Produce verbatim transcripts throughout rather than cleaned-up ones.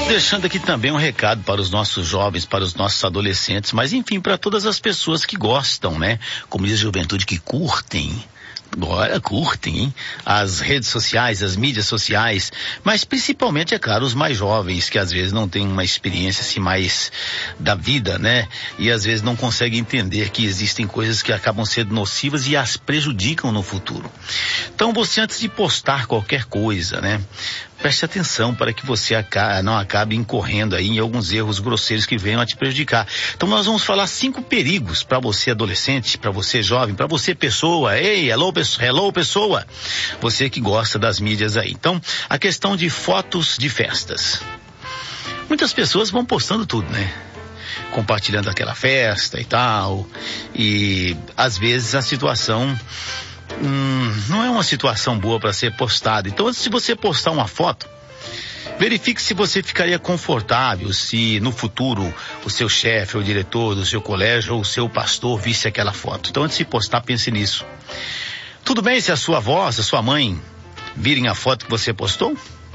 Deixando aqui também um recado para os nossos jovens, para os nossos adolescentes, mas enfim, para todas as pessoas que gostam, né? Como diz a juventude, que curtem. Agora curtem, hein? As redes sociais, as mídias sociais, mas principalmente, é claro, os mais jovens, que às vezes não têm uma experiência assim mais da vida, né? E às vezes não conseguem entender que existem coisas que acabam sendo nocivas e as prejudicam no futuro. Então você, antes de postar qualquer coisa, né? Preste atenção para que você não acabe incorrendo aí em alguns erros grosseiros que venham a te prejudicar. Então nós vamos falar cinco perigos para você adolescente, para você jovem, para você pessoa. Ei, hello, hello pessoa. Você que gosta das mídias aí. Então, a questão de fotos de festas. Muitas pessoas vão postando tudo, né? Compartilhando aquela festa e tal. E às vezes a situação... Hum, não é uma situação boa para ser postada. Então, antes de você postar uma foto, verifique se você ficaria confortável, se no futuro o seu chefe, o diretor do seu colégio ou o seu pastor visse aquela foto. Então, antes de postar, pense nisso. Tudo bem se a sua avó, se a sua mãe virem a foto que você postou?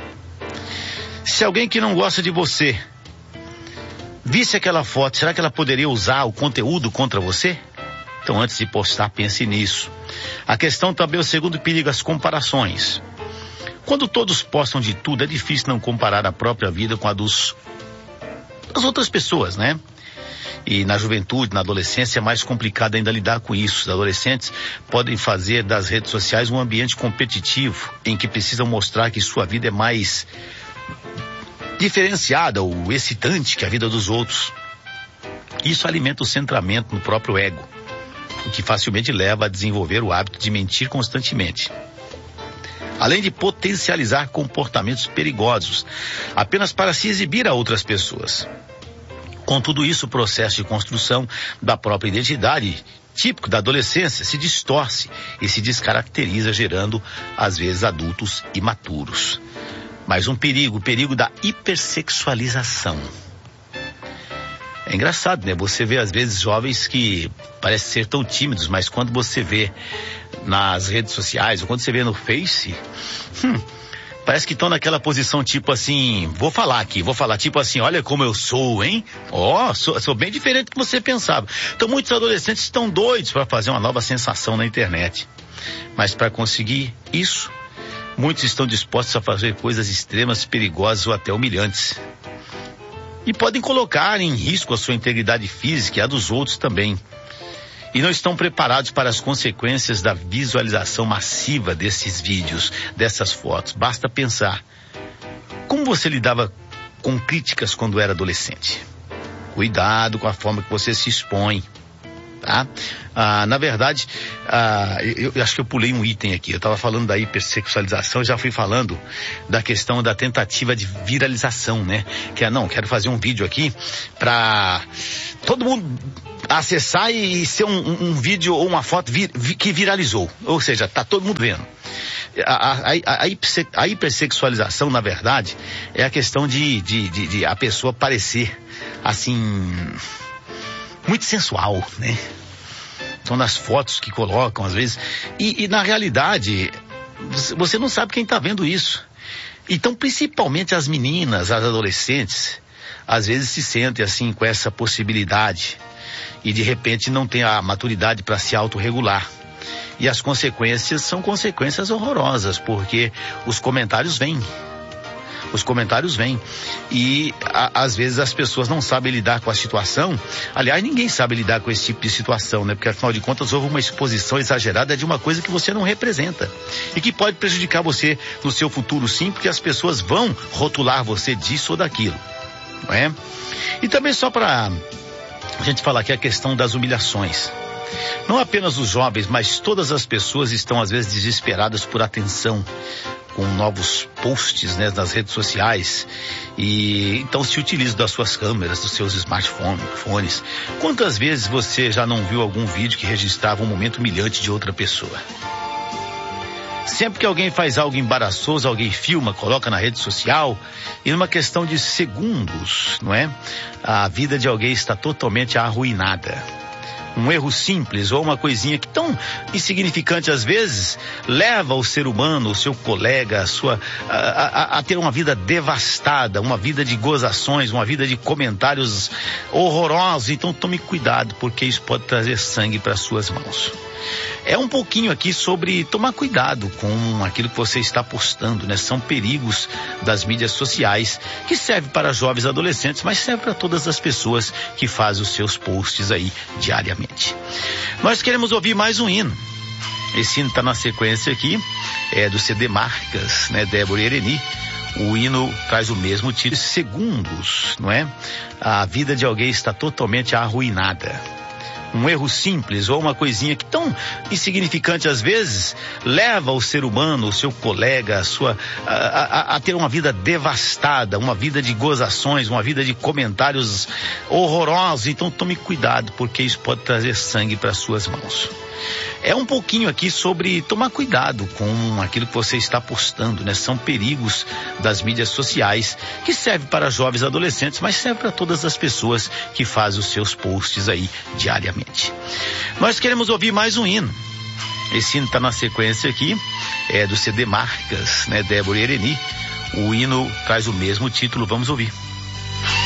Se alguém que não gosta de você visse aquela foto, será que ela poderia usar o conteúdo contra você? Então, antes de postar, pense nisso. A questão também, o segundo perigo, as comparações. Quando todos postam de tudo, é difícil não comparar a própria vida com a dos, das outras pessoas, né? E na juventude, na adolescência, é mais complicado ainda lidar com isso. Os adolescentes podem fazer das redes sociais um ambiente competitivo, em que precisam mostrar que sua vida é mais diferenciada ou excitante que a vida dos outros. Isso alimenta o centramento no próprio ego, o que facilmente leva a desenvolver o hábito de mentir constantemente. Além de potencializar comportamentos perigosos, apenas para se exibir a outras pessoas. Com tudo isso, o processo de construção da própria identidade, típico da adolescência, se distorce e se descaracteriza, gerando, às vezes, adultos imaturos. Mais um perigo, o perigo da hipersexualização. É engraçado, né? Você vê às vezes jovens que parecem ser tão tímidos, mas quando você vê nas redes sociais, ou quando você vê no Face, hum, parece que estão naquela posição tipo assim, vou falar aqui, vou falar tipo assim, olha como eu sou, hein? Ó, oh, sou, sou bem diferente do que você pensava. Então muitos adolescentes estão doidos para fazer uma nova sensação na internet. Mas para conseguir isso, muitos estão dispostos a fazer coisas extremas, perigosas ou até humilhantes. E podem colocar em risco a sua integridade física e a dos outros também. E não estão preparados para as consequências da visualização massiva desses vídeos, dessas fotos. Basta pensar. Como você lidava com críticas quando era adolescente? Cuidado com a forma que você se expõe. Tá? Ah, na verdade, ah, eu, eu acho que eu pulei um item aqui. Eu estava falando da hipersexualização, já fui falando da questão da tentativa de viralização, né? Que é, não, quero fazer um vídeo aqui para todo mundo acessar e ser um, um, um vídeo ou uma foto vir, vi, que viralizou. Ou seja, tá todo mundo vendo. A, a, a, a hipersexualização, na verdade, é a questão de, de, de, de a pessoa parecer assim... muito sensual, né? São nas fotos que colocam, às vezes. E, e na realidade, você não sabe quem está vendo isso. Então, principalmente as meninas, as adolescentes, às vezes se sentem assim com essa possibilidade. E de repente não tem a maturidade para se autorregular. E as consequências são consequências horrorosas, porque os comentários vêm. Os comentários vêm e a, às vezes as pessoas não sabem lidar com a situação. Aliás, ninguém sabe lidar com esse tipo de situação, né? Porque afinal de contas houve uma exposição exagerada de uma coisa que você não representa e que pode prejudicar você no seu futuro, sim, porque as pessoas vão rotular você disso ou daquilo, não é? E também só para a gente falar aqui a questão das humilhações. Não apenas os jovens, mas todas as pessoas estão às vezes desesperadas por atenção, com novos posts, né, nas redes sociais, e então se utilizam das suas câmeras, dos seus smartphones. Quantas vezes você já não viu algum vídeo que registrava um momento humilhante de outra pessoa? Sempre que alguém faz algo embaraçoso, alguém filma, coloca na rede social, e numa questão de segundos, não é? A vida de alguém está totalmente arruinada. Um erro simples ou uma coisinha que tão insignificante às vezes leva o ser humano, o seu colega, a sua, a, a, a ter uma vida devastada, uma vida de gozações, uma vida de comentários horrorosos. Então tome cuidado, porque isso pode trazer sangue para suas mãos. É um pouquinho aqui sobre tomar cuidado com aquilo que você está postando, né? São perigos das mídias sociais, que serve para jovens e adolescentes, mas serve para todas as pessoas que fazem os seus posts aí diariamente. Nós queremos ouvir mais um hino. Esse hino está na sequência aqui, é do C D Marcas, né? Débora e Ereni. O hino traz o mesmo título, segundos, não é? A vida de alguém está totalmente arruinada. Um erro simples ou uma coisinha que tão insignificante às vezes leva o ser humano, o seu colega, a sua, a, a, a ter uma vida devastada, uma vida de gozações, uma vida de comentários horrorosos. Então tome cuidado, porque isso pode trazer sangue para suas mãos. É um pouquinho aqui sobre tomar cuidado com aquilo que você está postando, né? São perigos das mídias sociais, que serve para jovens e adolescentes, mas serve para todas as pessoas que fazem os seus posts aí diariamente. Nós queremos ouvir mais um hino. Esse hino está na sequência aqui, é do C D Marcas, né? Débora e Ereni. O hino traz o mesmo título, vamos ouvir.